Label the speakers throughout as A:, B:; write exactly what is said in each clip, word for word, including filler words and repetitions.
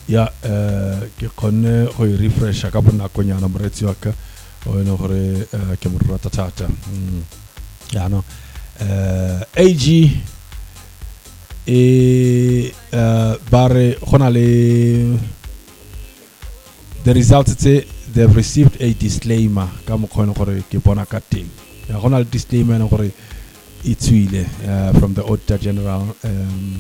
A: ya ke kgonne go refresha ka bonakonyana moretsi wa ka o ene gore ke mo rata thata ya no A G e bare gona le the results say they've received a disclaimer ka mo kgone gore ke bona ka teng ya gona le disclaimer ene gore itswile from the Auditor General um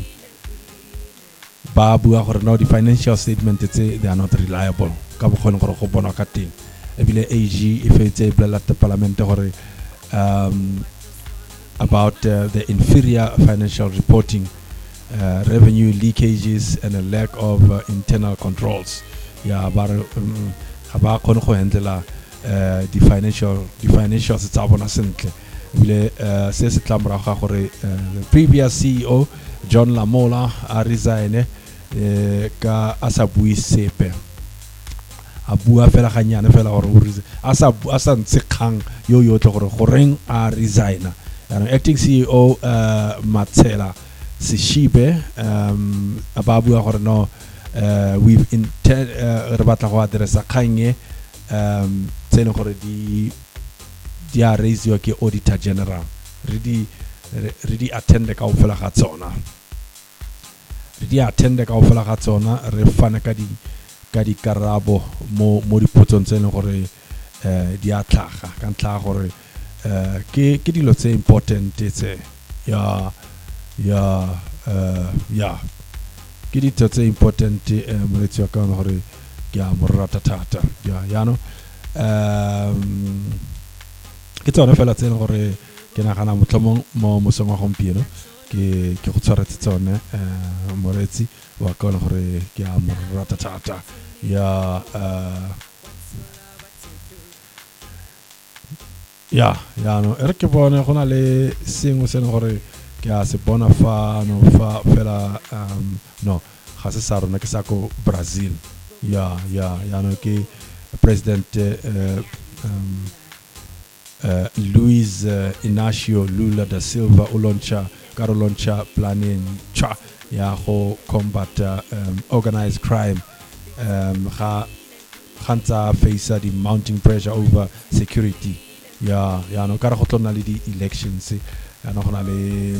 A: ba bua gore no the financial statement tse they are not reliable ka bokgone gore go bona ka teng ebile A G e fetse blela te parliament gore um about uh, the inferior financial reporting, uh, revenue leakages and a lack of uh, internal controls. Ya bar haba kono go handla the financial the financial tsa bona sentle ebile se se tlamora ga gore the previous C E O John Lamola a resign ka asa bui sepe a bua fela ganyane fela gore o resign asa asa ntsekgang yo yo tle gore goreng a resigna acting C E O uh, Matsela Sishibe um ababua gore no uh, we've intent re batla go addressa khanye um tsene gore di di a raise yo ke Auditor General re di re di attend ka o fela ga tsona re di attend ka o fela ga tsona re fana ka di ka di karabo mo mo dipotsong tsene gore eh di a tlaga ka ntla gore Uh, ke ke dilo tse important tse ya ya uh, ya ke dilo tse important moretsi wa ka gore ke a morata thata ya ya no um ke tsone fela tsene gore ke nagana motlhomong mo mosong wa gompieno ke ke go tshwaretse tsone uh, moretsi wa ka gore ke a morata thata ya uh, ya ya no er ke bona gona le sengwe se ne gore ke a se bona fa no fa fela um no ga se sa rona ke sa ko Brazil ya ya ya no ke president uh, um uh, Luiz uh, Inácio Lula da Silva o launcha ka launcha planning cha ya go combat uh, um, organized crime um ga gantsa face the mounting pressure over security ya ya no ka re go tlona le di elections ya no gona le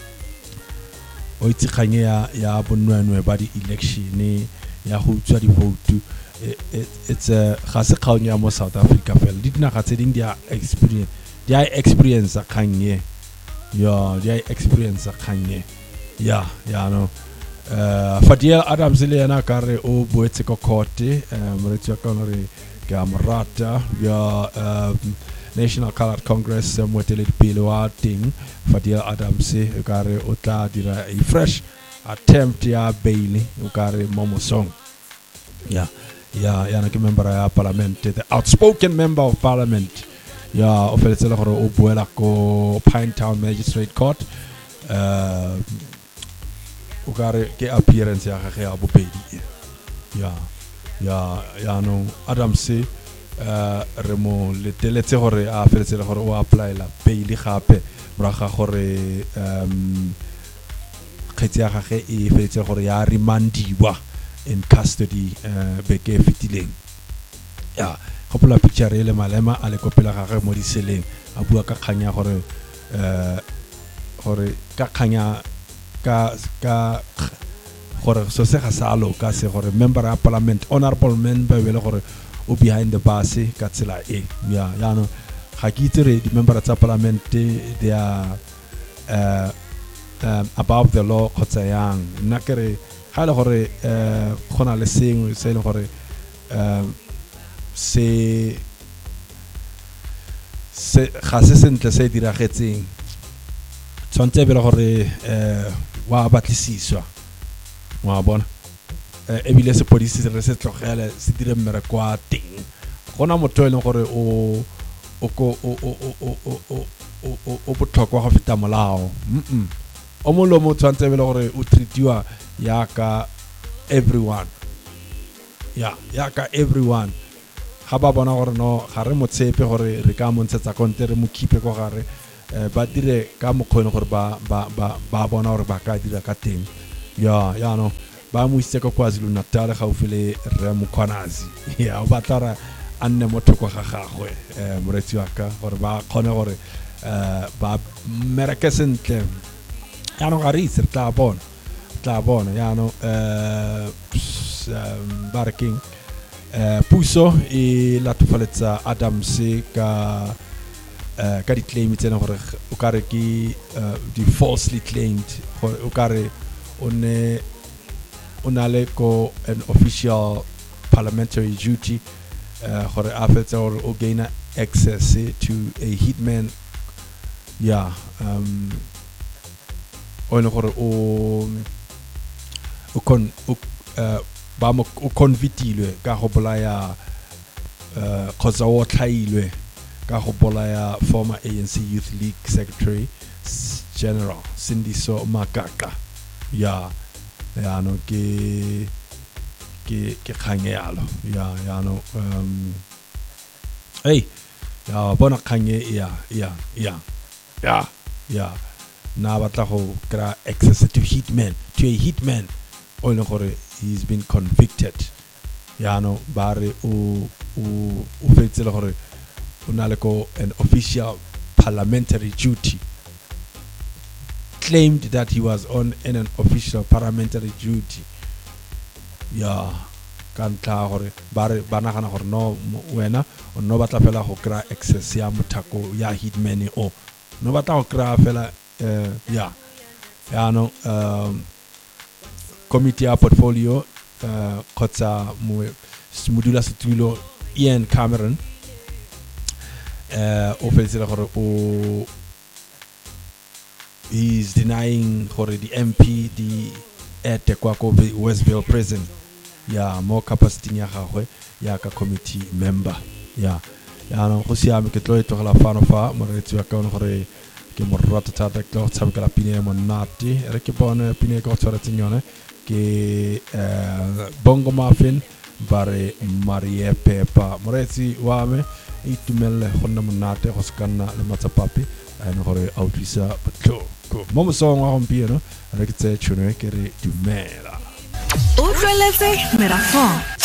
A: o itsikganye ya ya bonwanwe ba di election ya go tswa di vote it's a ga se kgaong ya mo South Africa fela di dinaga tse ding dia experience dia experience khanye ya dia experience khanye ya ya no uh Fadiel Adams le yana ka re o boetse ko court moretsi wa ka re ke a morata ya National Colored Congress motele pele wa ting Fadiel Adams e kare o tla dira a fresh attempt ya bail o kare momosong ya ya ya na ke member ya parliament the outspoken member of parliament ya o feletsela gore o boela ko Pinetown Magistrate Court uh o kare ke appearance ya gage ya bobedi ya ya ya no Adams uh remo le teletse gore a feletsela gore o apply la bail gape moraga gore um kgetsi ya gage e feletse gore ya remandiwa in custody uh beke fitileng ya gopola picture ile malema a le kopela gage mo diseleng a bua ka khanya gore uh gore ka khanya ka ka gore so se ga salo ka se gore member of parliament honorable member bele gore o behind the bars ka tsela e ya ya no ga ke itse di member tsa parliament they are uh, um, above the law kgotsa yang nna kere ga le gore uh, gona le sengwe se le gore um se se ga se sentle se diragetseng tshwantse bele gore uh, wa batlisiswa wa bona e bile se police se re se tlogela se dire mmere kwa teng gona motho e leng gore o o ko o o o o o o botlhokwa go feta molao mm o mo lo mo tshwantse bele gore o treatiwa ya ka everyone ya ya ka everyone ga ba bona gore no ga re motshepe gore re ka montshetsa konte re mo khipe go gare ba dire ka mokgone gore ba ba ba bona gore ba ka dira ka teng ya ya no ba mo itse ka KwaZulu Natal ga o fele re Mkhwanazi ya o batla a nne mo thoko ga gagwe moretsi wa ka gore ba khone gore ba mereke sentle ya no ga re itse tla bona tla bona ya no barking puso e la tofaletsa Adams ka ka di claim tsena gore o ka re ke di falsely claimed o ka re o ne o na le ko an official parliamentary duty gore a fetse gore o gain access to a hitman yeah um o ne gore o o kon o ba mo o convictilwe ka go bolaya kgotsa o tlhailwe ka go bolaya former A N C Youth League Secretary General Sindiso Makaka ya ya no ke ke ke khangelo ya ya no um hey ya bona khange ya ya ya ya ya na batla go kra access to hitman to a hitman o le gore he's been convicted ya no bare o o o fetsele gore o na le ko an official parliamentary duty claimed that he was on in an official parliamentary duty ya kan tla gore bare bana gana gore no wena o no batla fela go kra access ya mothako ya hitman o no batla go kra fela ya ya no um committee ya portfolio kgotsa modula setulo Ian Cameron o fetsela gore o he's denying gore the M P di ete kwa ko Westville prison ya mo capacity ya gagwe ya ka committee member ya ya no go siame ke tlo e tlogela fano fa moretsi wa ka o gore ke mo rata thata ke go tshameka la pine mo nati re ke bona pine go tshwaretseng yone ke bongo muffin bare Marie Pepa moretsi wa me itumelle go nna monate go sekana le matsapapi a ene gore a utlwisa botlhoko mo mosong wa gompieno re ke tse tšhono ke re dumela
B: utlweletse Merafong.